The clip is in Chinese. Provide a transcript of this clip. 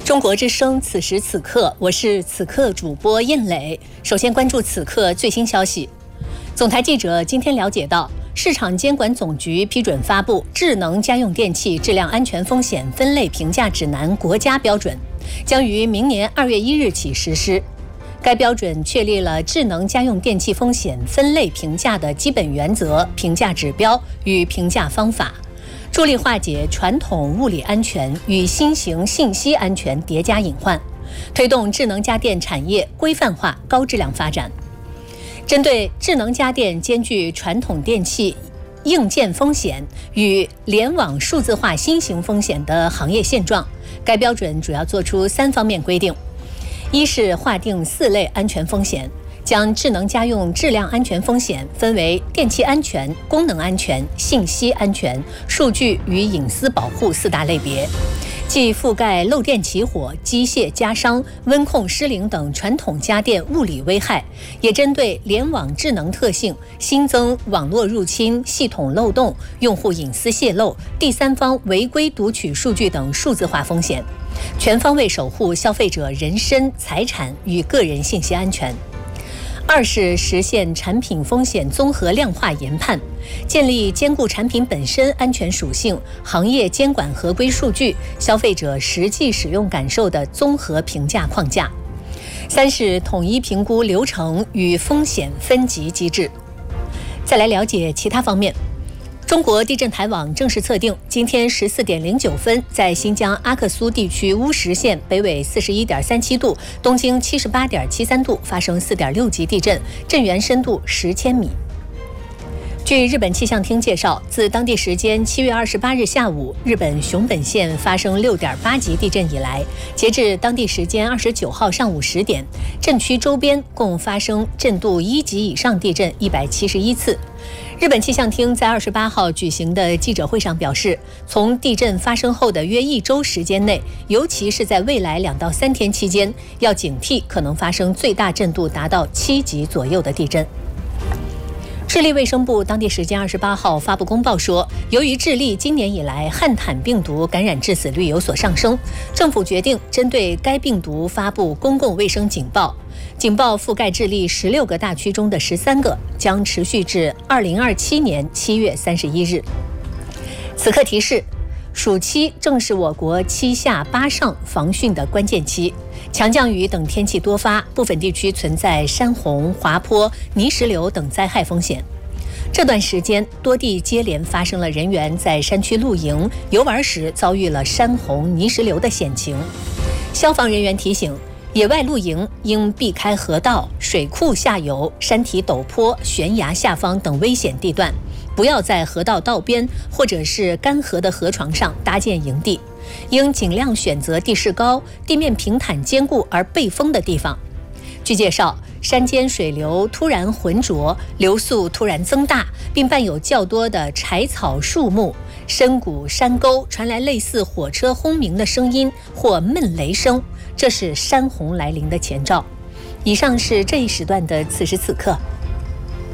中国之声，此时此刻，我是此刻主播燕磊。首先关注此刻最新消息。总台记者今天了解到，市场监管总局批准发布《智能家用电器质量安全风险分类评价指南》国家标准，将于明年2月1日起实施。该标准确立了智能家用电器风险分类评价的基本原则、评价指标与评价方法，助力化解传统物理安全与新型信息安全叠加隐患，推动智能家电产业规范化、高质量发展。针对智能家电兼具传统电器硬件风险与联网数字化新型风险的行业现状，该标准主要作出3方面规定：一是划定4类安全风险，将智能家用质量安全风险分为电气安全、功能安全、信息安全、数据与隐私保护4大类别，既覆盖漏电起火、机械加伤、温控失灵等传统家电物理危害，也针对联网智能特性、新增网络入侵、系统漏洞、用户隐私泄露、第三方违规读取数据等数字化风险，全方位守护消费者人身、财产与个人信息安全。二是实现产品风险综合量化研判，建立兼顾产品本身安全属性、行业监管合规数据、消费者实际使用感受的综合评价框架。三是统一评估流程与风险分级机制。再来了解其他方面。中国地震台网正式测定，今天14点09分，在新疆阿克苏地区乌什县北纬41.37度、东经78.73度发生4.6级地震，震源深度10千米。据日本气象厅介绍，自当地时间7月28日下午，日本熊本县发生6.8级地震以来，截至当地时间29号上午10点，震区周边共发生震度1级以上地震171次。日本气象厅在28号举行的记者会上表示，从地震发生后的约1周时间内，尤其是在未来2到3天期间，要警惕可能发生最大震度达到7级左右的地震。智利卫生部当地时间28号发布公报说，由于智利今年以来汉坦病毒感染致死率有所上升，政府决定针对该病毒发布公共卫生警报。警报覆盖智利16个大区中的13个，将持续至2027年7月31日。此刻提示，暑期正是我国7下8上防汛的关键期，强降雨等天气多发，部分地区存在山洪、滑坡、泥石流等灾害风险。这段时间，多地接连发生了人员在山区露营、游玩时遭遇了山洪、泥石流的险情。消防人员提醒，野外露营应避开河道、水库下游、山体陡坡、悬崖下方等危险地段，不要在河道道边或者是干涸的河床上搭建营地，应尽量选择地势高、地面平坦坚固而背风的地方。据介绍，山间水流突然浑浊，流速突然增大，并伴有较多的柴草、树木、深谷、山沟传来类似火车轰鸣的声音或闷雷声，这是山洪来临的前兆。以上是这一时段的此时此刻，